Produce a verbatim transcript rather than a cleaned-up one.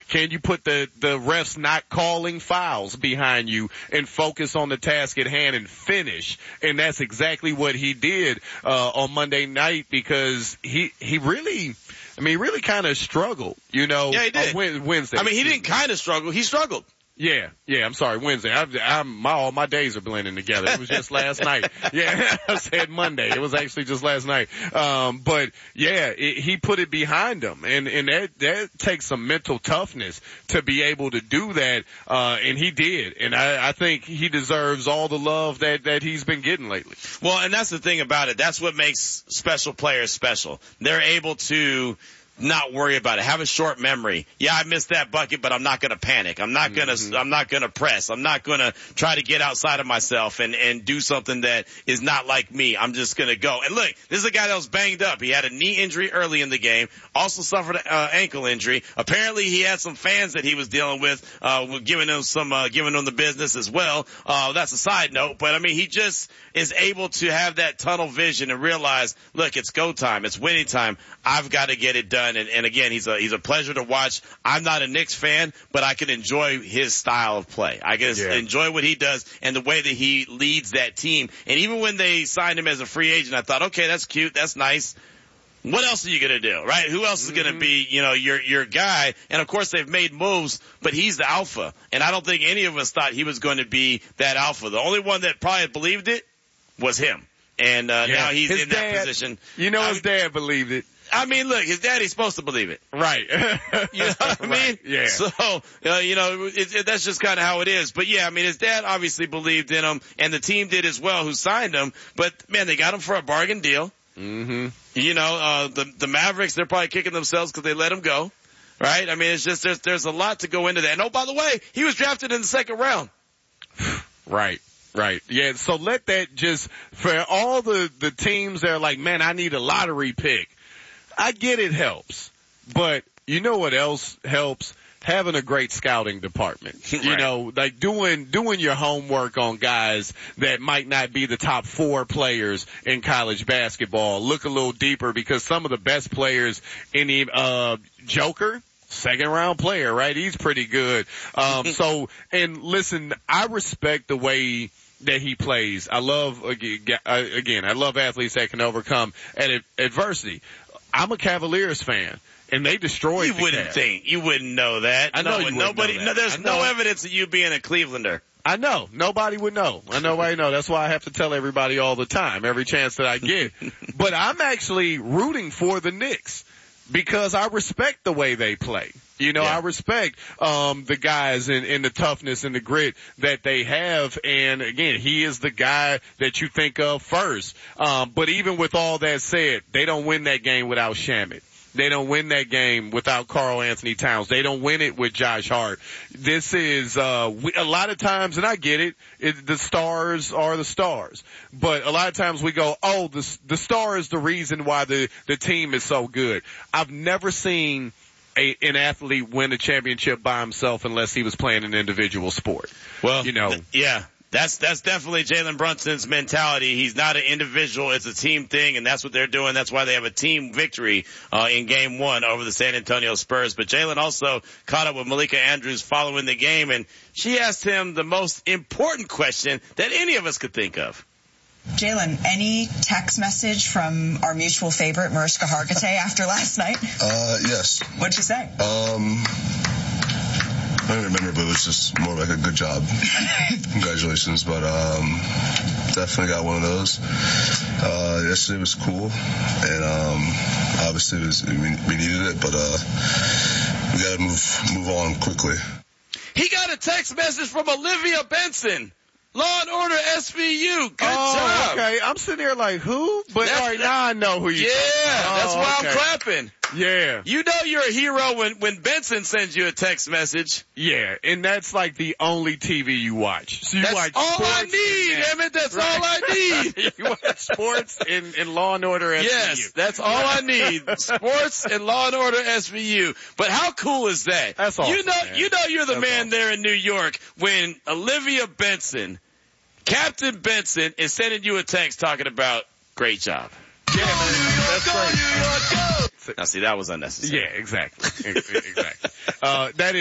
Can you put the, the refs not calling fouls behind you and focus on the task at hand and finish? And that's exactly what he did, uh, on Monday night because he, he really, I mean, he really kind of struggled, you know, yeah, he did. on Wednesday. I mean, he didn't kind of struggle. He struggled. Yeah, yeah, I'm sorry, Wednesday. I, I'm, my, all my days are blending together. It was just last night. Yeah, I said Monday. It was actually just last night. Um, but yeah, it, he put it behind him and, and that, that takes some mental toughness to be able to do that. Uh, and he did. And I, I think he deserves all the love that, that he's been getting lately. Well, and that's the thing about it. That's what makes special players special. They're able to not worry about it. Have a short memory. Yeah, I missed that bucket, but I'm not going to panic. I'm not going to, mm-hmm. I'm not going to press. I'm not going to try to get outside of myself and, and do something that is not like me. I'm just going to go. And look, this is a guy that was banged up. He had a knee injury early in the game, also suffered an uh, ankle injury. Apparently he had some fans that he was dealing with, uh, giving them some, uh, giving them the business as well. Uh, that's a side note, but I mean, he just is able to have that tunnel vision and realize, look, it's go time. It's winning time. I've got to get it done. And, and again, he's a, he's a pleasure to watch. I'm not a Knicks fan, but I can enjoy his style of play. I can yeah. enjoy what he does and the way that he leads that team. And even when they signed him as a free agent, I thought, okay, that's cute. That's nice. What else are you going to do, right? Who else is mm-hmm. going to be, you know, your, your guy? And of course they've made moves, but he's the alpha. And I don't think any of us thought he was going to be that alpha. The only one that probably believed it was him. And, uh, yeah. now he's his in dad, that position. You know, I his dad believed it. I mean, look, his daddy's supposed to believe it. Right. You know what I mean? Right. Yeah. So, uh, you know, it, it, that's just kind of how it is. But yeah, I mean, his dad obviously believed in him and the team did as well who signed him. But man, they got him for a bargain deal. Mm-hmm. You know, uh, the, the Mavericks, they're probably kicking themselves because they let him go. Right? I mean, it's just, there's, there's a lot to go into that. And oh, by the way, he was drafted in the second round. Right. Right. Yeah. So let that just, for all the, the teams that are like, man, I need a lottery pick. I get it helps, but you know what else helps? Having a great scouting department. You right. know, like doing, doing your homework on guys that might not be the top four players in college basketball. Look a little deeper because some of the best players in the, uh, Joker, second round player, right? He's pretty good. Um, so, and listen, I respect the way that he plays. I love, again, I love athletes that can overcome adversity. I'm a Cavaliers fan, and they destroyed You the wouldn't Cavs. think. You wouldn't know that. I know no, you wouldn't nobody, know that. No, there's I know. no evidence of you being a Clevelander. I know. Nobody would know. I nobody know. That's why I have to tell everybody all the time, every chance that I get. But I'm actually rooting for the Knicks because I respect the way they play. You know, yeah. I respect um the guys and, and the toughness and the grit that they have. And again, he is the guy that you think of first. Um, but even with all that said, they don't win that game without Shamet. They don't win that game without Karl Anthony Towns. They don't win it with Josh Hart. This is, uh, we, a lot of times, and I get it, it, the stars are the stars. But a lot of times we go, oh, the, the star is the reason why the, the team is so good. I've never seen a, an athlete win a championship by himself unless he was playing an individual sport. Well, you know, th- yeah. That's, that's definitely Jalen Brunson's mentality. He's not an individual. It's a team thing, and that's what they're doing. That's why they have a team victory, uh, in game one over the San Antonio Spurs. But Jalen also caught up with Malika Andrews following the game, and she asked him the most important question that any of us could think of. Jalen, any text message from our mutual favorite, Mariska Hargitay, after last night? Uh, yes. What'd she say? Um... I don't remember, but it was just more like a good job. Congratulations. But um, definitely got one of those. Uh, yesterday was cool. And um, obviously it was, we, we needed it, but uh, we got to move move on quickly. He got a text message from Olivia Benson. Law and Order S V U. Good oh, job. Okay, I'm sitting there like, who? But that's, all right, now I know who you. Yeah, oh, that's why okay. I'm clapping. Yeah. You know you're a hero when, when Benson sends you a text message. Yeah, and that's like the only T V you watch. So you that's watch all sports I need, damn it. That's right. all I need. You watch sports and, and Law and Order S V U. Yes, that's all I need. Sports and Law and Order S V U. But how cool is that? That's awesome, You know, man. you know you're the that's man awesome. there in New York when Olivia Benson, Captain Benson, is sending you a text talking about great job. Yeah, man. That's great. Now see, that was unnecessary. Yeah, exactly. exactly. Uh, that is